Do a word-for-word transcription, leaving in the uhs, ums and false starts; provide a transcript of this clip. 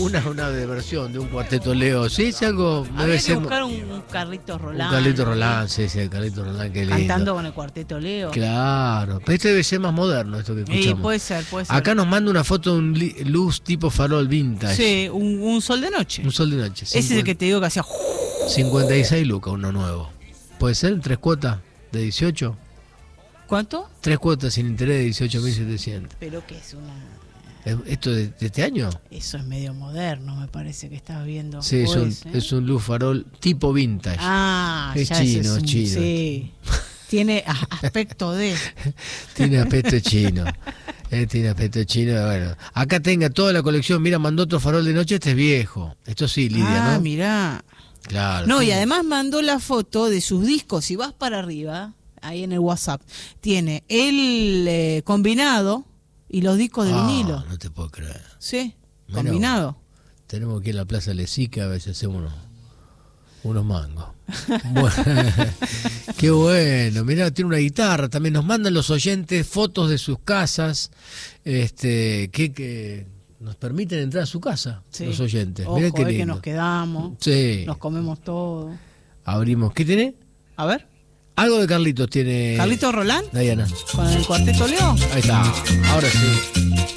una, una de versión de un cuarteto Leo. Sí, es algo. Habría que buscar un, un Carlitos Roland. Un Carlitos Roland, sí, sí, el Carlitos Roland, qué lindo. Cantando con el cuarteto Leo. Claro, pero este debe ser más moderno, esto que escuchamos. Sí, puede ser, puede ser. Acá nos manda una foto de un li- luz tipo farol vintage. Sí, un, un sol de noche. Un sol de noche. Ese es el que te digo que hacía. cincuenta y seis lucas, uno nuevo. ¿Puede ser? ¿Tres cuotas de dieciocho? ¿Cuánto? Tres cuotas sin interés de dieciocho mil setecientos. Pero que es una... ¿Esto de, de este año? Eso es medio moderno, me parece que estás viendo. Sí, es un, es, ¿eh? es un luz farol tipo vintage. Ah, es ya chino, es un, chino. Sí. Tiene aspecto de... Tiene aspecto chino. Eh, tiene aspecto chino. Bueno, acá tenga toda la colección. Mira, mandó otro farol de noche. Este es viejo. Esto sí, Lidia, ah, ¿no? mirá. Claro. No, sí. y además mandó la foto de sus discos. Si vas para arriba, ahí en el WhatsApp, tiene el eh, combinado y los discos de Ah, vinilo. no te puedo creer. Sí, Mirá, combinado. Tenemos que ir a la Plaza Lesica a ver si hacemos unos, unos mangos. Bueno, qué bueno. Mirá, tiene una guitarra. También nos mandan los oyentes fotos de sus casas, este, que, que nos permiten entrar a su casa, Sí. los oyentes. Ojo, Mirá qué eh, lindo. que nos quedamos, Sí. nos comemos todo. Abrimos. ¿Qué tiene? A ver, Algo de Carlitos tiene. Carlitos Roland Diana. con el cuarteto Leo. Ahí está. Ahora sí.